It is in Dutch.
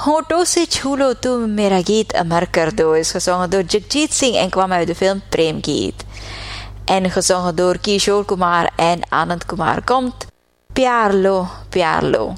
होठों से छू लो तुम मेरा गीत अमर कर दो is gezongen door Jagjit Singh en kwam uit de film Premgeet. En gezongen door Kishore Kumar en Anand Kumar komt Pyar Lo Pyar Lo.